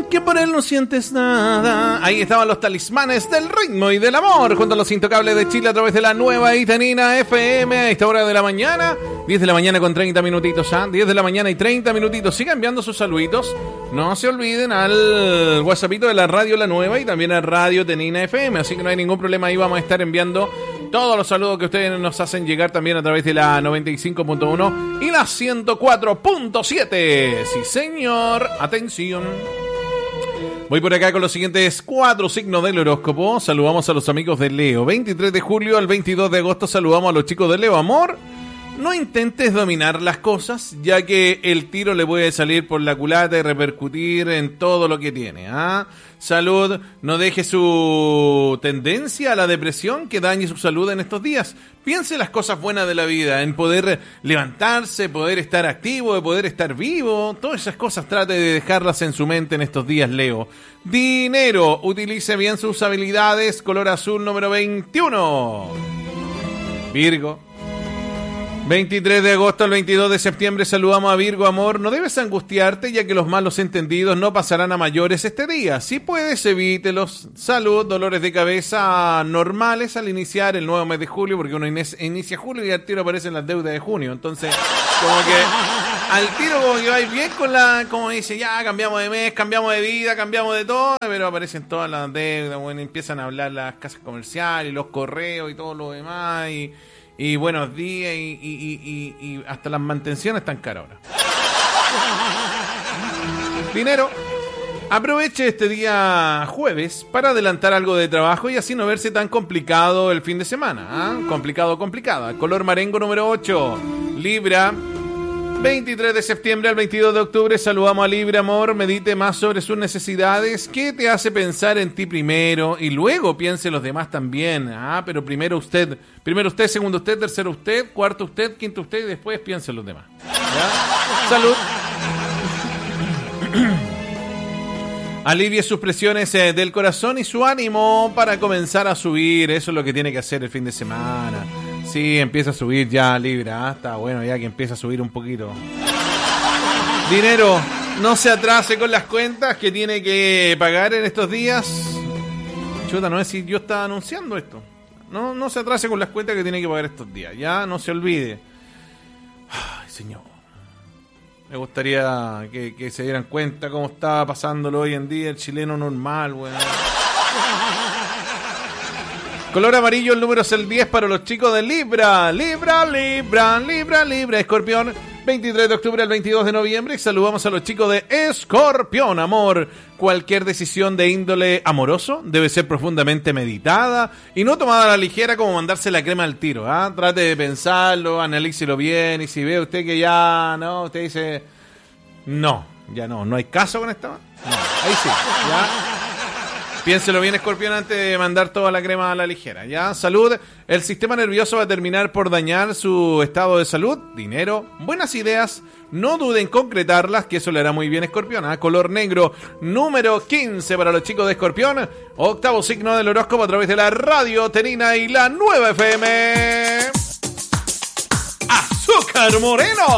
que por él no sientes nada. Ahí estaban los Talismanes del ritmo y del amor, junto a los Intocables de Chile a través de la nueva Itanina FM a esta hora de la mañana. 10 de la mañana con 30 minutitos, ¿ah? 10 de la mañana y 30 minutitos. Sigan enviando sus saluditos. No se olviden al WhatsAppito de la radio La Nueva y también a Radio Tenina FM. Así que no hay ningún problema, ahí vamos a estar enviando todos los saludos que ustedes nos hacen llegar también a través de la 95.1 y la 104.7. Sí, señor. Atención. Voy por acá con los siguientes 4 signos del horóscopo. Saludamos a los amigos de Leo. 23 de julio al 22 de agosto saludamos a los chicos de Leo. Amor, no intentes dominar las cosas, ya que el tiro le puede salir por la culata y repercutir en todo lo que tiene. Salud, no deje su tendencia a la depresión que dañe su salud en estos días. Piense las cosas buenas de la vida, en poder levantarse, poder estar activo, de poder estar vivo. Todas esas cosas trate de dejarlas en su mente en estos días, Leo. Dinero, utilice bien sus habilidades. Color azul número 21. Virgo. 23 de agosto al 22 de septiembre saludamos a Virgo. Amor, no debes angustiarte, ya que los malos entendidos no pasarán a mayores este día. Si puedes, evítelos. Salud, dolores de cabeza normales al iniciar el nuevo mes de julio, porque uno inicia julio y al tiro aparecen las deudas de junio. Entonces, como que al tiro como que vais bien con la, como dice, ya cambiamos de mes, cambiamos de vida, cambiamos de todo, pero aparecen todas las deudas, bueno, empiezan a hablar las casas comerciales, los correos y todo lo demás, y buenos días, y hasta las mantenciones están caras ahora. Dinero. Aproveche este día jueves para adelantar algo de trabajo y así no verse tan complicado el fin de semana. Complicada. Color marengo número 8. Libra. 23 de septiembre al 22 de octubre saludamos a Libra. Amor, medite más sobre sus necesidades. ¿Qué te hace pensar en ti primero? Y luego piense los demás también. Pero primero usted, segundo usted, tercero usted, cuarto usted, quinto usted y después piense en los demás. ¿Ya? Salud. Alivie sus presiones del corazón y su ánimo para comenzar a subir. Eso es lo que tiene que hacer el fin de semana. Sí, empieza a subir ya, Libra. Está bueno ya que empieza a subir un poquito. Dinero, no se atrase con las cuentas que tiene que pagar en estos días. Chuta, no es si yo estaba anunciando esto. No se atrase con las cuentas que tiene que pagar estos días. Ya, no se olvide. Ay, señor. Me gustaría que se dieran cuenta cómo estaba pasándolo hoy en día el chileno normal, weón. Color amarillo, el número es el 10 para los chicos de Libra. Libra. Escorpión, 23 de octubre al 22 de noviembre. Y saludamos a los chicos de Escorpión. Amor, cualquier decisión de índole amoroso debe ser profundamente meditada y no tomada a la ligera como mandarse la crema al tiro. Trate de pensarlo, analícelo bien. Y si ve usted que ya no, usted dice no hay caso con esta. No, ahí sí, ya. Piénselo bien, Escorpión, antes de mandar toda la crema a la ligera. ¿Ya? Salud. El sistema nervioso va a terminar por dañar su estado de salud. Dinero. Buenas ideas. No duden en concretarlas, que eso le hará muy bien, Escorpión. Color negro, número 15 para los chicos de Escorpión. Octavo signo del horóscopo a través de la Radio Tenina y la Nueva FM. ¡Azúcar Moreno!